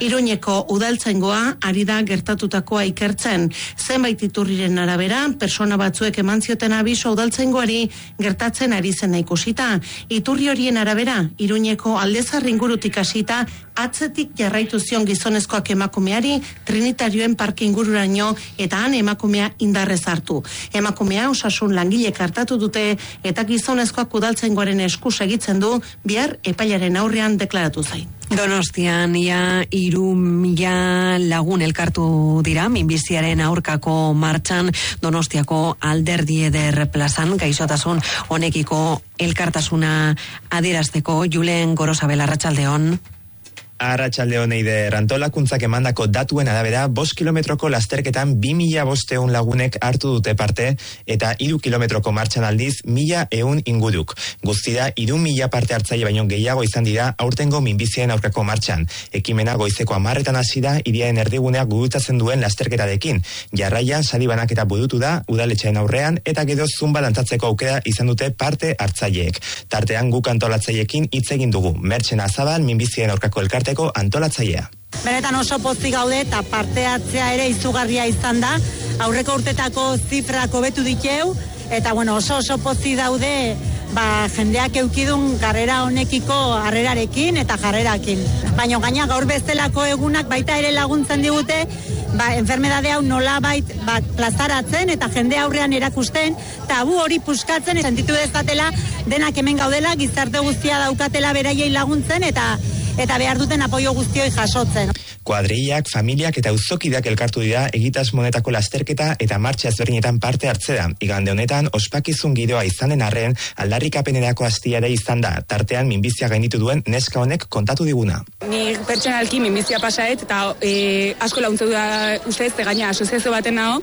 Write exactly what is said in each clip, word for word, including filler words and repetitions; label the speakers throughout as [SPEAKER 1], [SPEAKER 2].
[SPEAKER 1] Iruñeko udaltzaingoa ari da gertatutakoa ikertzen. Zenbait iturriren arabera, persona batzuek eman zioten abiso udaltzaingoari gertatzen ari zen ikusita. Iturri horien arabera, Iruñeko Aldezar ingurutik hasita, atzetik jarraitu zion gizonezkoak emakumeari Trinitarioen parke ingururaino eta han emakumea indarrez hartu. Emakumea osasun langilek hartatu dute eta gizonezkoak udaltzaingoaren esku segitzen du, bihar epailaren aurrean deklaratu zain.
[SPEAKER 2] Donostian ia hiru mila lagun elkartu dira minbiziaren aurkako martxan Donostiako Alderdi Eder plazan, gaixotasun honekiko elkartasuna adierazteko. Julen Gorosabel, arratsaldeon.
[SPEAKER 3] Arratsaldeon Eider, antolakuntzak emandako datuen arabera, bost kilometroko lasterketan bi mila bosteun lagunek hartu dute parte, eta hiru kilometroko martxan aldiz, mila eun inguruk. Guztira, hiru mila parte hartzaile baino gehiago izan dira aurtengo minbizien aurkako martxan. Ekimena goizeko hamarretan hasi da, hiriaren erdigunea gurutatzen duen lasterketarekin. Jarraian, sari banaketa burutu da, udaletxearen aurrean, eta gero zumba dantzatzeko aukera izan dute parte hartzaileek. Tartean guk antolatzaileekin hitz egin dugu. Mertxen Azabal, minbizien aurkako elkarte antolatzailea.
[SPEAKER 4] Benetan oso pozik gaude eta parte hartzea ere izugarria izan da. Aurreko urtetako zifrak hobetu diteu eta bueno, oso oso pozik daude ba, jendeak eukidun garrera honekiko harrerarekin eta jarrerakin. Baina gaina gaur bezalako egunak baita ere laguntzen digute ba, enfermedade hau nolabait ba, plazaratzen eta jende aurrean erakusten, tabu hori puskatzen, sentitu dezatela denak hemen gaudela, gizarte guztia daukatela beraiei laguntzen eta eta behar duten apoio guztioi jasotzen.
[SPEAKER 3] Kuadrillak, familiak eta auzokideak elkartu dira egitasmonetako lasterketa eta martxa ezberdinetan parte hartzea. Igande honetan, ospakizun giroa izanen arren, aldarrikapenerako astia ere izan da, tartean minbizia gainditu duen neska honek kontatu diguna.
[SPEAKER 5] Ni pertsonalki minbizia pasaet eta e, asko laguntzu da ustez, gaina asoziazio baten nago,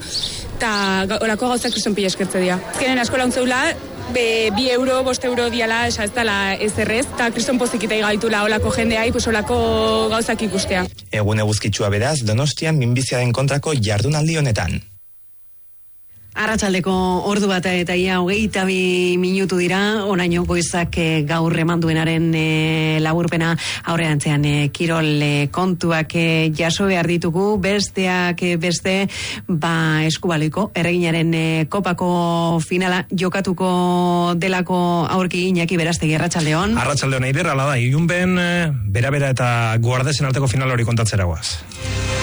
[SPEAKER 5] eta orako gauzak kriston pila eskertze dira. Ezkenen asko laguntzula, Be, bi euro, bost euro diala, esa ez dala ez errez, eta kriston pozikitei gaitula olako jendeai, pues olako gauzak ikustea.
[SPEAKER 3] Egun eguzkitsua beraz, Donostian minbiziaren kontrako jardunaldi honetan.
[SPEAKER 2] Arratsaldeko ordu bat eta ia hogeita bi minutu dira, onaino goizak e, gaur emanduenaren e, laburpena aurrerantzean e, kirol e, kontuak e, jaso behar ditugu, besteak e, beste ba Eskubaloiko erreginaren e, kopako finala jokatuko delako aurki Iñaki Berastegi, arratsaldeon.
[SPEAKER 6] Arratsaldeon Eider, hala da, ilunben, bera-bera eta Guardesen arteko final hori kontatzera guaz.